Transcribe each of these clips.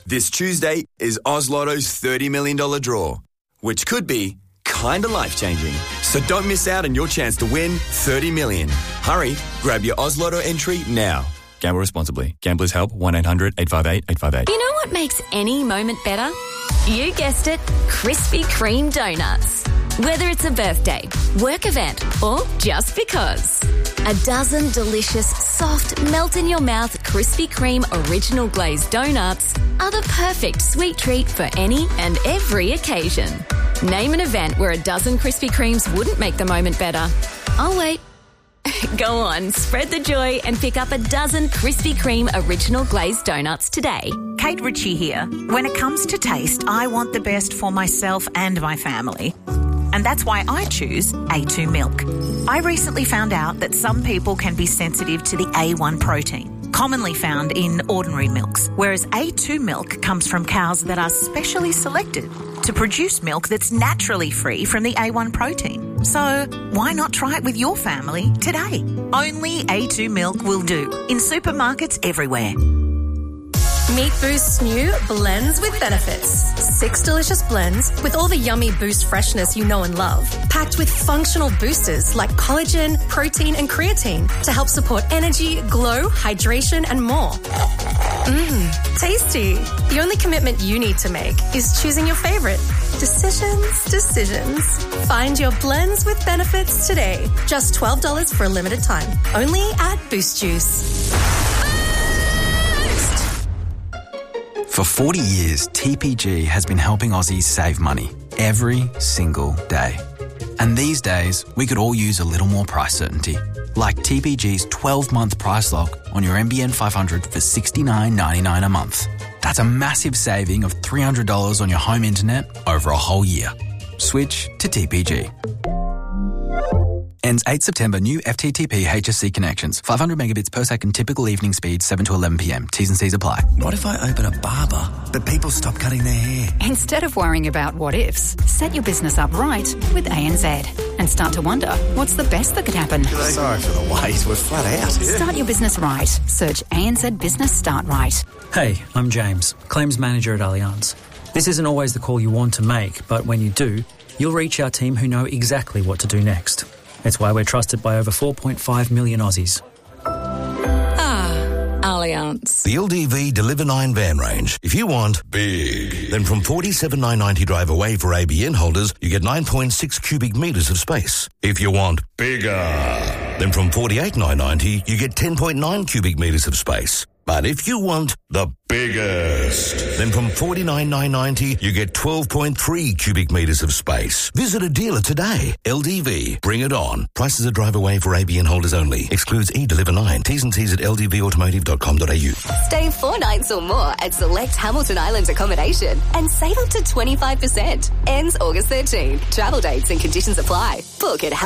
This Tuesday is Oz Lotto's $30 million draw, which could be kind of life-changing. So don't miss out on your chance to win $30 million. Hurry, grab your Oz Lotto entry now. Gamble responsibly. Gamblers Help, 1-800-858-858. You know what makes any moment better? You guessed it, Krispy Kreme donuts. Whether it's a birthday, work event, or just because. A dozen delicious, soft, melt-in-your-mouth Krispy Kreme original glazed donuts are the perfect sweet treat for any and every occasion. Name an event where a dozen Krispy Kremes wouldn't make the moment better. I'll wait. Go on, spread the joy and pick up a dozen Krispy Kreme original glazed donuts today. Kate Ritchie here. When it comes to taste, I want the best for myself and my family. And that's why I choose A2 milk. I recently found out that some people can be sensitive to the A1 protein, commonly found in ordinary milks, whereas A2 milk comes from cows that are specially selected to produce milk that's naturally free from the A1 protein. So why not try it with your family today? Only A2 milk will do in supermarkets everywhere. Meet Boost's new Blends with Benefits. 6 delicious blends with all the yummy Boost freshness you know and love. Packed with functional boosters like collagen, protein and creatine to help support energy, glow, hydration and more. Tasty. The only commitment you need to make is choosing your favourite. Decisions. Find your Blends with Benefits today. Just $12 for a limited time. Only at Boost Juice. For 40 years, TPG has been helping Aussies save money every single day. And these days, we could all use a little more price certainty. Like TPG's 12-month price lock on your NBN 500 for $69.99 a month. That's a massive saving of $300 on your home internet over a whole year. Switch to TPG. Ends 8 September. New FTTP HSC connections. 500 megabits per second typical evening speed, 7 to 11 p.m. T's and C's apply. What if I open a barber, but people stop cutting their hair? Instead of worrying about what ifs, set your business up right with ANZ and start to wonder what's the best that could happen. Sorry for the wait, we're flat out. Start your business right. Search ANZ Business Start Right. Hey, I'm James, Claims Manager at Allianz. This isn't always the call you want to make, but when you do, you'll reach our team who know exactly what to do next. It's why we're trusted by over 4.5 million Aussies. Allianz. The LDV Deliver 9 van range. If you want big, then from $47,990 drive away for ABN holders, you get 9.6 cubic metres of space. If you want bigger, then from $48,990, you get 10.9 cubic metres of space. But if you want the biggest, then from $49,990, you get 12.3 cubic metres of space. Visit a dealer today. LDV, bring it on. Prices are drive away for ABN holders only. Excludes eDeliver 9. T's and C's at ldvautomotive.com.au. Stay 4 nights or more at select Hamilton Island accommodation and save up to 25%. Ends August 13. Travel dates and conditions apply. Book at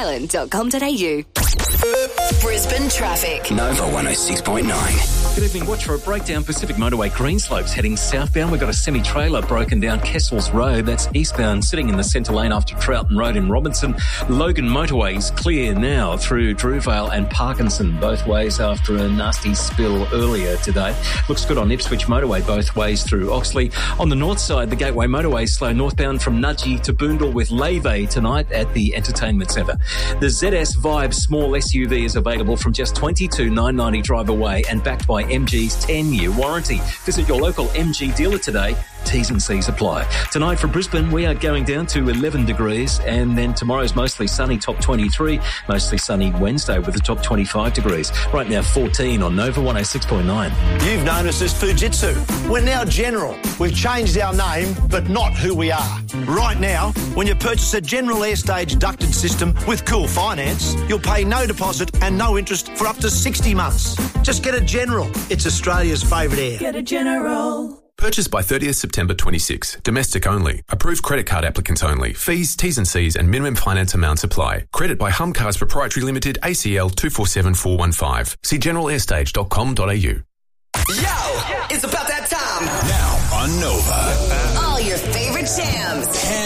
hamiltonisland.com.au. Brisbane traffic. Nova 106.9. Good evening. Watch for a breakdown. Pacific Motorway Greenslopes heading southbound. We've got a semi-trailer broken down Kessels Road. That's eastbound, sitting in the centre lane after Troughton Road in Robinson. Logan Motorway is clear now through Drewvale and Parkinson, both ways after a nasty spill earlier today. Looks good on Ipswich Motorway, both ways through Oxley. On the north side, the Gateway Motorway slow northbound from Nudgee to Boondall with Lave tonight at the Entertainment Centre. The ZS Vibe small SUV is available from just $22,990 drive away and backed by MG's 10-year warranty. Visit your local MG dealer today. T's and C's apply. Tonight for Brisbane, we are going down to 11 degrees, and then tomorrow's mostly sunny, top 23, mostly sunny Wednesday with a top 25 degrees. Right now, 14 on Nova 106.9. You've known us as Fujitsu. We're now General. We've changed our name, but not who we are. Right now, when you purchase a General Airstage ducted system with Cool Finance, you'll pay no deposit and no interest for up to 60 months. Just get a General. It's Australia's favourite air. Get a General. Purchase by 30th September 26. Domestic only. Approved credit card applicants only. Fees, T's and C's and minimum finance amounts apply. Credit by Humcars Proprietary Limited, ACL 247415. See generalair.com.au. Yo, it's about that time. Now on Nova. All your favourite jams.